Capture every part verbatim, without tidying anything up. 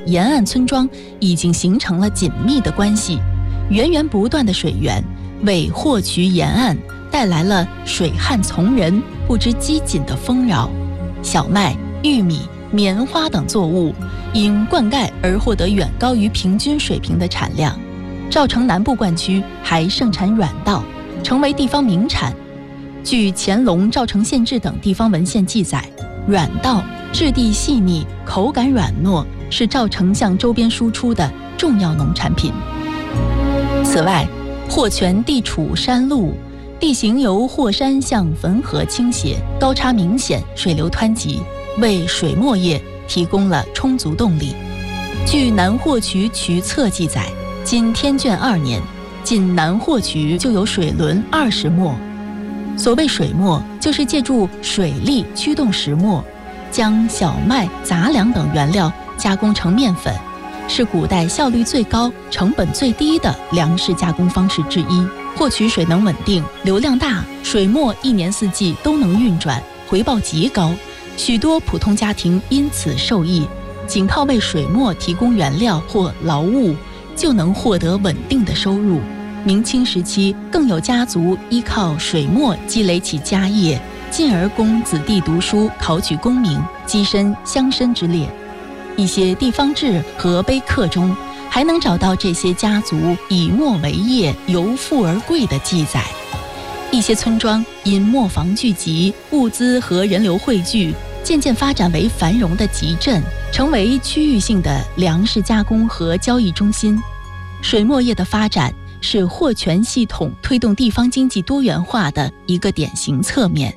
沿岸村庄已经形成了紧密的关系，源源不断的水源为霍渠沿岸带来了水旱从人不知饥馑的丰饶。小麦、玉米、棉花等作物因灌溉而获得远高于平均水平的产量。赵城南部灌区还盛产软稻，成为地方名产。据乾隆、赵城县志等地方文献记载，软稻质地细腻，口感软糯，是赵城向周边输出的重要农产品。此外，霍泉地处山路，地形由霍山向汾河倾斜，高差明显，水流湍急，为水磨业提供了充足动力。据南霍渠渠册记载，今天眷二年，仅南霍渠就有水轮二十磨。所谓水磨，就是借助水力驱动石磨，将小麦、杂粮等原料加工成面粉，是古代效率最高、成本最低的粮食加工方式之一。霍渠水能稳定，流量大，水磨一年四季都能运转，回报极高，许多普通家庭因此受益。仅靠为水磨提供原料或劳务，就能获得稳定的收入。明清时期，更有家族依靠水磨积累起家业，进而供子弟读书、考取功名，跻身乡绅之列。一些地方志和碑刻中，还能找到这些家族以磨为业、由富而贵的记载。一些村庄因磨坊聚集，物资和人流汇聚，渐渐发展为繁荣的集镇，成为区域性的粮食加工和交易中心。水磨业的发展是霍泉系统推动地方经济多元化的一个典型侧面。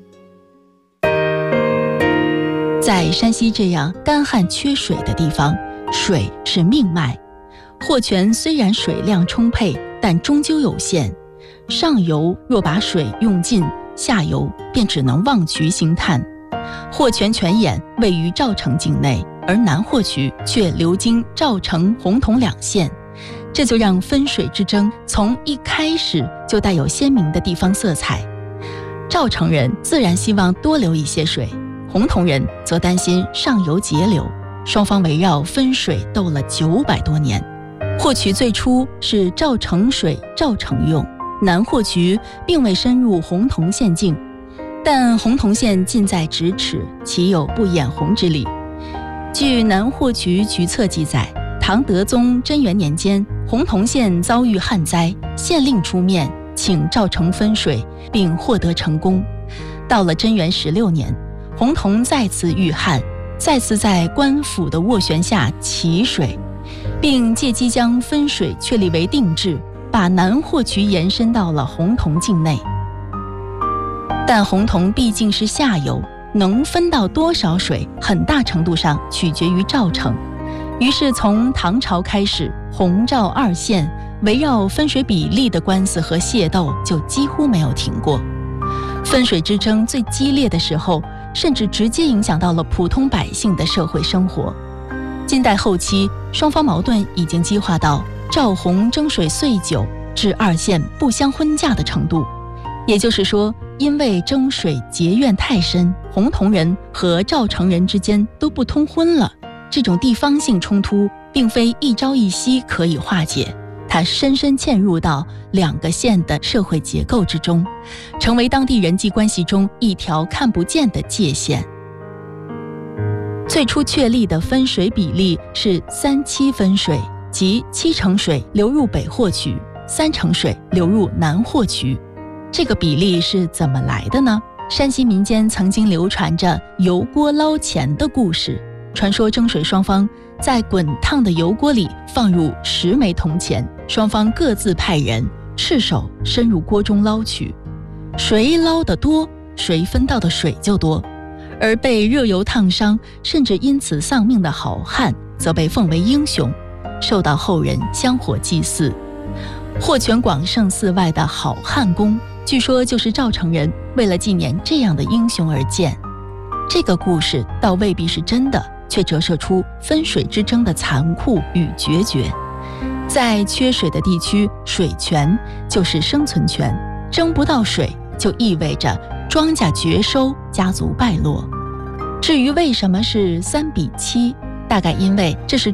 在山西这样干旱缺水的地方，水是命脉。霍泉虽然水量充沛，但终究有限。上游若把水用尽，下游便只能望渠兴叹。霍泉泉眼位于赵城境内，而南霍渠却流经赵城、洪洞两县，这就让分水之争从一开始就带有鲜明的地方色彩。赵城人自然希望多留一些水，洪洞人则担心上游截流，双方围绕分水斗了九百多年。霍渠最初是赵城水赵城用，南霍渠并未深入洪洞县境，但洪洞县近在咫尺，岂有不眼红之理？据南霍渠渠册记载，唐德宗贞元年间，洪洞县遭遇旱灾，县令出面请赵城分水，并获得成功。到了贞元十六年，洪洞再次遇旱，再次在官府的斡旋下起水，并借机将分水确立为定制，把南霍渠延伸到了洪洞境内。但洪洞毕竟是下游，能分到多少水，很大程度上取决于赵城。于是从唐朝开始，洪赵二县围绕分水比例的官司和械斗就几乎没有停过。分水之争最激烈的时候，甚至直接影响到了普通百姓的社会生活。金代后期，双方矛盾已经激化到赵洪争水岁久，至二县不相婚嫁的程度。也就是说，因为争水结怨太深，洪洞人和赵城人之间都不通婚了。这种地方性冲突并非一朝一夕可以化解，它深深嵌入到两个县的社会结构之中，成为当地人际关系中一条看不见的界限。最初确立的分水比例是三七分水，即七成水流入北霍渠，三成水流入南霍渠。这个比例是怎么来的呢？山西民间曾经流传着油锅捞钱的故事，传说争水双方在滚烫的油锅里放入十枚铜钱，双方各自派人赤手伸入锅中捞取，谁捞得多，谁分到的水就多。而被热油烫伤甚至因此丧命的好汉则被奉为英雄，受到后人香火祭祀。霍泉广胜寺外的好汉宫，据说就是赵城人为了纪念这样的英雄而建。这个故事倒未必是真的，却折射出分水之争的残酷与决绝。在缺水的地区，水权就是生存权，争不到水就意味着庄稼绝收，家族败落。至于为什么是三比七，大概因为这是